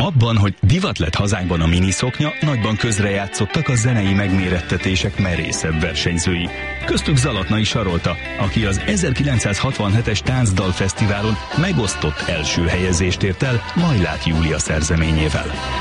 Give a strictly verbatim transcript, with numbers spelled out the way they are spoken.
Abban, hogy divat lett hazánkban a miniszoknya, nagyban közrejátszottak a zenei megmérettetések merészebb versenyzői. Köztük Zalatnai Sarolta, aki az ezerkilencszázhatvanhetes Táncdalfesztiválon megosztott első helyezést ért el Majlát Júlia szerzeményével.